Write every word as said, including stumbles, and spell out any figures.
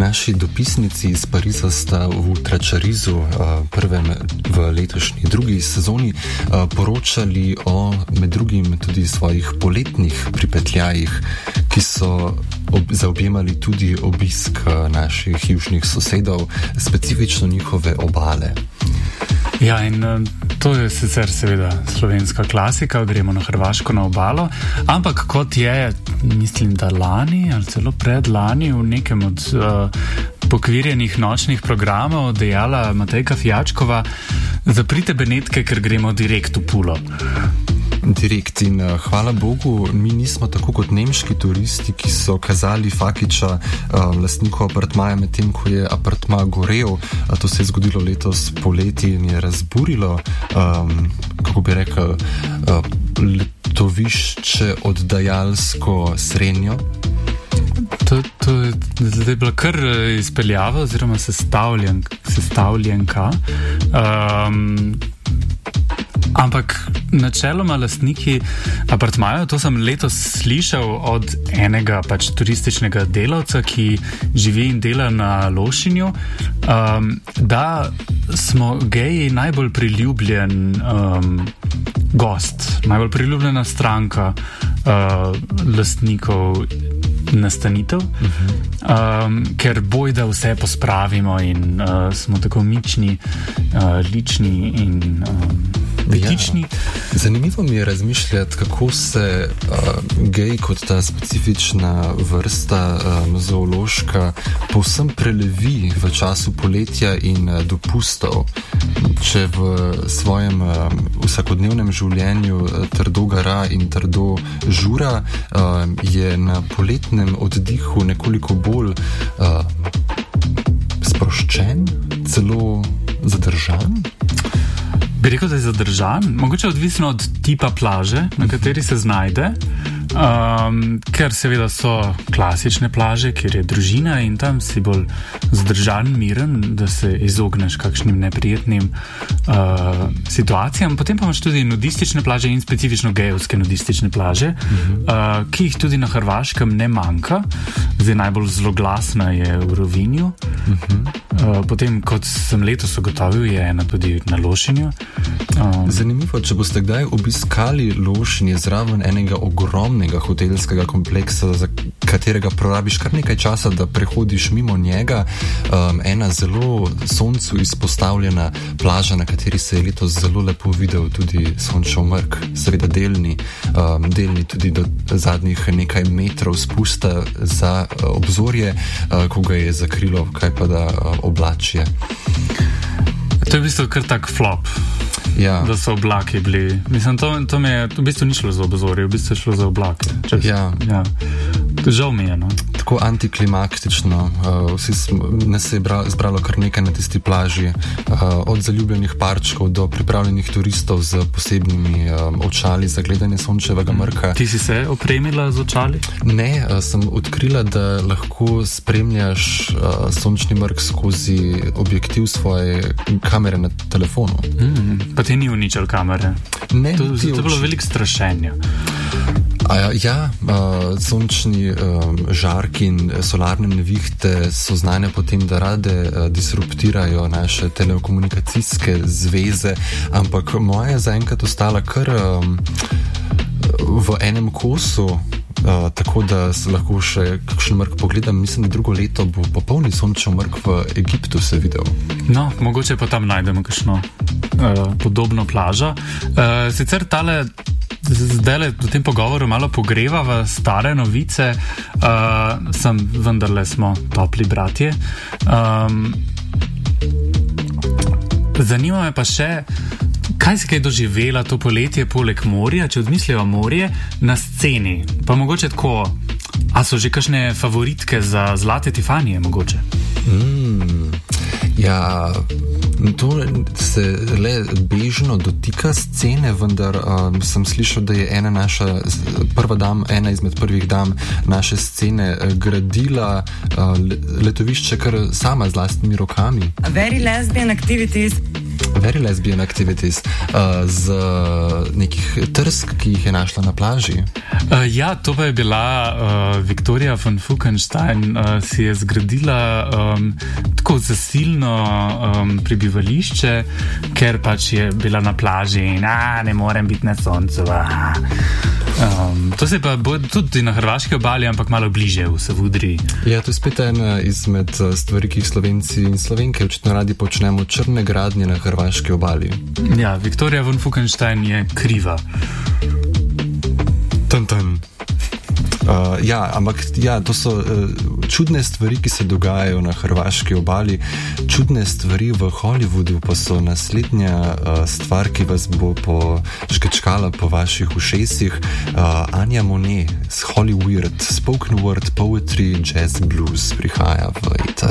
Naši dopisnici iz Pariza sta v Tračarizu, prvem v letošnji drugi sezoni, poročali o med drugim tudi svojih poletnih pripetljajih, ki so ob, zaobjemali tudi obisk naših južnih sosedov, specifično njihove obale. Ja, in to je sicer seveda slovenska klasika, gremo na Hrvaško na obalo, ampak kot je, mislim, da lani ali celo predlani v nekem od uh, pokvirjenih nočnih programov dejala Matejka Fijačkova, zaprite Benetke, ker gremo direkt v Pulo. Direkt in uh, hvala Bogu, mi nismo tako kot nemški turisti, ki so kazali Fakiča uh, lastniku apartmaja, medtem ko je apartma gorel. Uh, to se je zgodilo letos poleti in je razburilo, um, kako bi rekel, uh, letovišče oddajalsko Srenjo. To, to je zdaj bila kar izpeljava oziroma sestavljen, sestavljenka. Um, Ampak načeloma lastniki apartmajev, to sem letos slišal od enega pač turističnega delavca, ki živi in dela na Lošinju, um, da smo geji najbolj priljubljen um, gost, najbolj priljubljena stranka uh, lastnikov nastanitev, uh-huh. um, ker bojda vse pospravimo in uh, smo tako mični, uh, lični in um, betični. Ja. Zanimivo mi je razmišljati, kako se uh, gej kot ta specifična vrsta um, zoološka povsem prelevi v času poletja in uh, dopustov. Če v svojem um, vsakodnevnem življenju uh, trdo gara in trdo žura, um, je na poletnem oddihu nekoliko bolj uh, sproščen, celo zadržan. Bi rekel, da je zadržan, mogoče odvisno od tipa plaže, na kateri se znajde, um, ker seveda so klasične plaže, kjer je družina in tam si bolj zadržan, miren, da se izogneš kakšnim neprijetnim uh, situacijam. Potem pa imaš tudi nudistične plaže in specifično gejevske nudistične plaže, uh-huh. uh, ki jih tudi na Hrvaškem ne manjka. Zdaj najbolj zloglasna je v Rovinju. Uh-huh. Uh, potem, kot sem letos ugotovil, je ena tudi na Lošinju. Um, Zanimivo, če boste kdaj obiskali Lošinje zraven enega ogromnega hotelskega kompleksa, za katerega porabiš kar nekaj časa, da prehodiš mimo njega, um, ena zelo soncu izpostavljena plaža, na kateri se je letos zelo lepo videl tudi sončev mrk, seveda delni, um, delni tudi do zadnjih nekaj metrov spusta za uh, obzorje, uh, ko ga je zakrilo, kaj pa da uh, oblačje. To je v bistvu kar tak flop. Ja. Da so oblaki bili. Mislim, to, to mi je v bistvu ni šlo za obzorje, v bistvu je šlo za oblake. Čez, ja. ja. Žal mi je, no. Tako antiklimaktično. Uh, vsi smo, ne se je bra, zbralo kar nekaj na tisti plaži. Uh, od zaljubljenih parčkov do pripravljenih turistov z posebnimi um, očali za gledanje sončevega mrka. Ti si se opremila z očali? Ne, uh, sem odkrila, da lahko spremljaš uh, sončni mrk skozi objektiv svoje kamere na telefonu. Mm, pa ti ni uničil kamere? Ne, to, to je bilo veliko strašenja. A ja, ja uh, sončni um, žarki in solarne nevihte so znane potem, da rade uh, disruptirajo naše telekomunikacijske zveze, ampak moja je zaenkrat ostala kar um, v enem kosu, uh, tako da se lahko še kakšen mrk pogledam. Mislim, da drugo leto bo popolni sončev mrk v Egiptu se videl. No, mogoče pa tam najdemo kakšno uh, podobno plažo. Uh, sicer tale zdaj v tem pogovoru malo pogrevava stare novice, uh, sem vendarle smo topli bratje. Um, zanima me pa še, kaj si kaj doživela to poletje poleg morja, če odmislijo morje na sceni, pa mogoče tako, a so že kakšne favoritke za Zlate Tifanije mogoče? Mm, ja, To se le bežno dotika scene, vendar um, sem slišal, da je ena naša prva dam, ena izmed prvih dam naše scene gradila uh, letovišče kar sama z lastnimi rokami. Very lesbian activities. Very lesbian activities uh, z nekih trsk, ki jih je našla na plaži. Uh, ja, to pa je bila uh, Viktorija von Funkenstein, uh, si je zgradila um, tako zasilno um, prebivališče, ker pač je bila na plaži in a, ne morem biti na soncu. Um, to se pa bo tudi na hrvaški obali, ampak malo bliže v Savudriji. Ja, to je spet ena izmed stvari, ki jih Slovenci in Slovenke očitno radi počnemo, črne gradnje na hrvaški obali. Ja, Viktorija von Funkenstein je kriva. Tan, tan. Uh, ja, ampak ja, to so uh, čudne stvari, ki se dogajajo na hrvaški obali. Čudne stvari v Hollywoodu pa so naslednja uh, stvar, ki vas bo poškečkala po vaših ušesih. Uh, Anja Monet s Hollywood, spoken word, poetry, jazz, blues prihaja v eter.